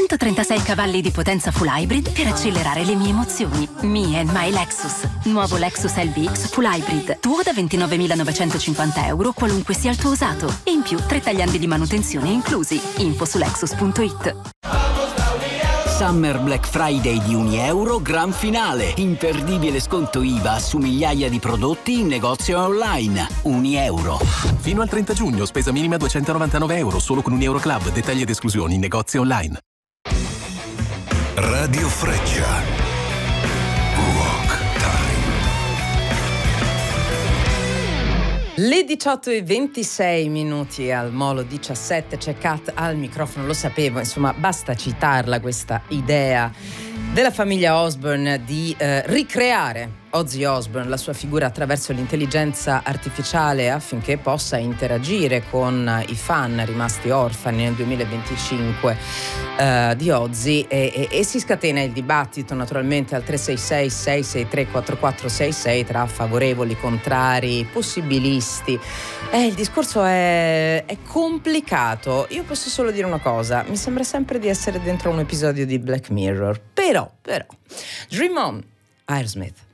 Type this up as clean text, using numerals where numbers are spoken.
136 cavalli di potenza full hybrid per accelerare le mie emozioni. Me and my Lexus. Nuovo Lexus LBX full hybrid. Tuo da 29.950 euro, qualunque sia il tuo usato. E in più 3 tagliandi di manutenzione inclusi. Info su Lexus.it. Summer Black Friday di €1, gran finale. Imperdibile sconto IVA su migliaia di prodotti in negozio e online. €1. Fino al 30 giugno, spesa minima €299, solo con €1 Club. Dettagli ed esclusioni in negozio online. Radio Freccia. Rock Time. Le 18:26 al Molo 17, c'è Kat al microfono, lo sapevo, insomma basta citarla questa idea della famiglia Osbourne di ricreare Ozzy Osbourne, la sua figura, attraverso l'intelligenza artificiale affinché possa interagire con i fan rimasti orfani nel 2025 di Ozzy, e si scatena il dibattito naturalmente al 366-663-4466 tra favorevoli, contrari, possibilisti. Il discorso è complicato. Io posso solo dire una cosa: mi sembra sempre di essere dentro un episodio di Black Mirror, però Dream On, Aerosmith.